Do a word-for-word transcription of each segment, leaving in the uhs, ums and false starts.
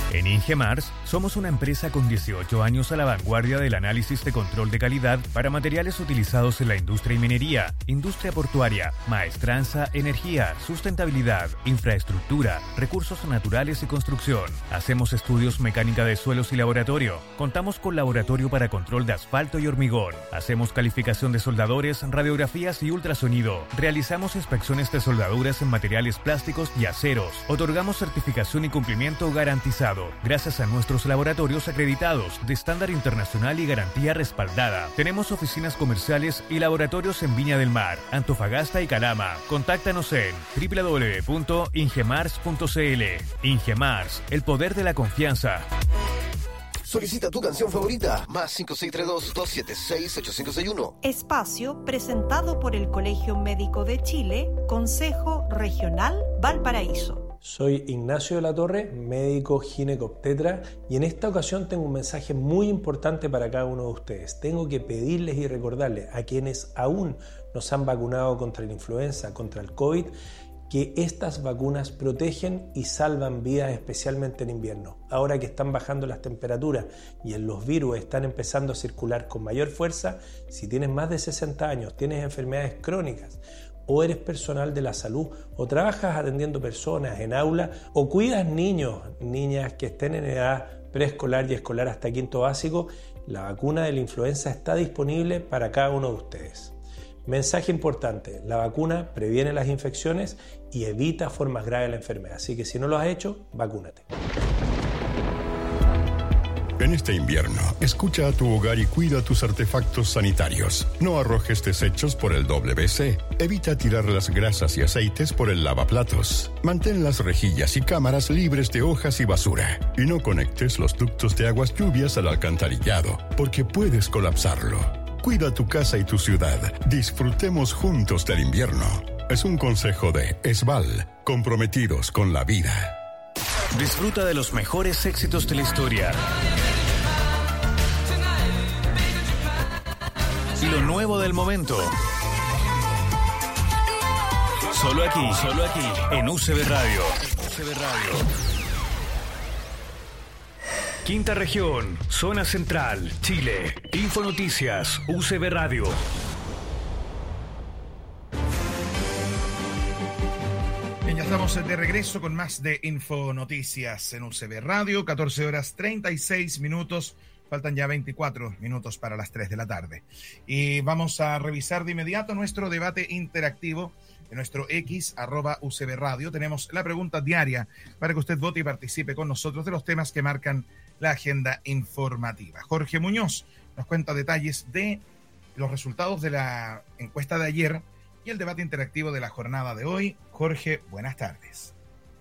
En Ingemars somos una empresa con dieciocho años a la vanguardia del análisis de control de calidad para materiales utilizados en la industria y minería, industria portuaria, maestranza, energía, sustentabilidad, infraestructura, recursos naturales y construcción. Hacemos estudios mecánica de suelos y laboratorio. Contamos con laboratorio para control de asfalto y hormigón. Hacemos calificación de soldadores, radiografías y ultrasonido. Realizamos inspecciones de soldaduras en materiales plásticos y aceros. Otorgamos certificación y cumplimiento garantizado, gracias a nuestros laboratorios acreditados de estándar internacional y garantía respaldada. Tenemos oficinas comerciales y laboratorios en Viña del Mar, Antofagasta y Calama. Contáctanos en doble u doble u doble u punto ingemars punto c l. Ingemars, el poder de la confianza. Solicita tu canción favorita. Más cinco seis tres dos, dos siete seis, ocho cinco seis uno. Espacio presentado por el Colegio Médico de Chile, Consejo Regional Valparaíso. Soy Ignacio de la Torre, médico ginecobstetra, y en esta ocasión tengo un mensaje muy importante para cada uno de ustedes. Tengo que pedirles y recordarles a quienes aún no se han vacunado contra la influenza, contra el COVID, que estas vacunas protegen y salvan vidas, especialmente en invierno. Ahora que están bajando las temperaturas y en los virus están empezando a circular con mayor fuerza, si tienes más de sesenta años, tienes enfermedades crónicas, o eres personal de la salud, o trabajas atendiendo personas en aula, o cuidas niños, niñas que estén en edad preescolar y escolar hasta quinto básico, la vacuna de la influenza está disponible para cada uno de ustedes. Mensaje importante: la vacuna previene las infecciones y evita formas graves de la enfermedad, así que si no lo has hecho, vacúnate. En este invierno, escucha a tu hogar y cuida tus artefactos sanitarios. No arrojes desechos por el doble ve ce. Evita tirar las grasas y aceites por el lavaplatos. Mantén las rejillas y cámaras libres de hojas y basura. Y no conectes los ductos de aguas lluvias al alcantarillado, porque puedes colapsarlo. Cuida tu casa y tu ciudad. Disfrutemos juntos del invierno. Es un consejo de ESVAL, comprometidos con la vida. Disfruta de los mejores éxitos de la historia. Y lo nuevo del momento. Solo aquí, solo aquí, en U C B Radio. U C B Radio. Quinta región, zona central, Chile. Infonoticias, U C B Radio. Bien, ya estamos de regreso con más de Infonoticias en U C B Radio. catorce horas treinta y seis minutos. Faltan ya veinticuatro minutos para las tres de la tarde. Y vamos a revisar de inmediato nuestro debate interactivo en nuestro X, arroba U C B Radio. Tenemos la pregunta diaria para que usted vote y participe con nosotros de los temas que marcan la agenda informativa. Jorge Muñoz nos cuenta detalles de los resultados de la encuesta de ayer y el debate interactivo de la jornada de hoy. Jorge, buenas tardes.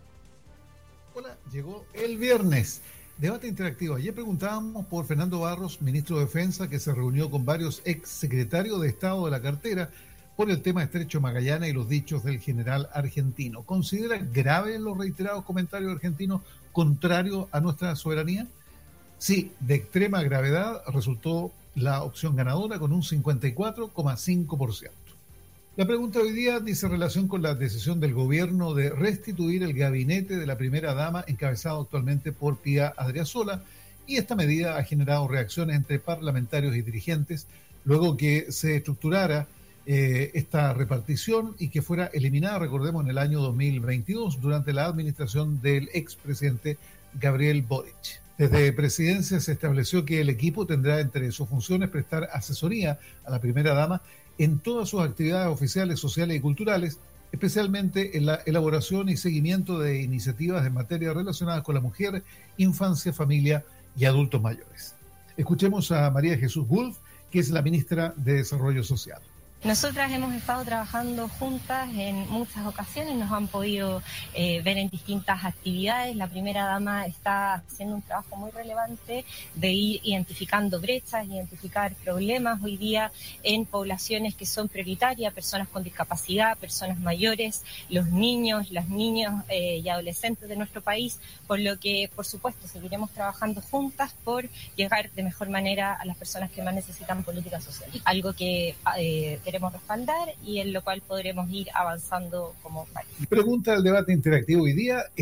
Hola, llegó el viernes. Debate interactivo. Ayer preguntábamos por Fernando Barros, ministro de Defensa, que se reunió con varios ex secretarios de Estado de la cartera por el tema Estrecho Magallanes y los dichos del general argentino. ¿Considera graves los reiterados comentarios argentinos contrarios a nuestra soberanía? Sí, de extrema gravedad resultó la opción ganadora con un cincuenta y cuatro coma cinco por ciento. La pregunta de hoy día dice relación con la decisión del gobierno de restituir el gabinete de la primera dama encabezado actualmente por Pía Adriasola, y esta medida ha generado reacciones entre parlamentarios y dirigentes luego que se estructurara eh, esta repartición y que fuera eliminada, recordemos, en el año dos mil veintidós durante la administración del expresidente Gabriel Boric. Desde Presidencia se estableció que el equipo tendrá entre sus funciones prestar asesoría a la primera dama en todas sus actividades oficiales, sociales y culturales, especialmente en la elaboración y seguimiento de iniciativas en materia relacionadas con la mujer, infancia, familia y adultos mayores. Escuchemos a María Jesús Wolf, que es la ministra de Desarrollo Social. Nosotras hemos estado trabajando juntas en muchas ocasiones, nos han podido eh, ver en distintas actividades. La primera dama está haciendo un trabajo muy relevante de ir identificando brechas, identificar problemas hoy día en poblaciones que son prioritarias, personas con discapacidad, personas mayores, los niños, las niñas eh, y adolescentes de nuestro país, por lo que, por supuesto, seguiremos trabajando juntas por llegar de mejor manera a las personas que más necesitan política social. Algo que eh, queremos respaldar y en lo cual podremos ir avanzando como país. Pregunta del debate interactivo hoy día.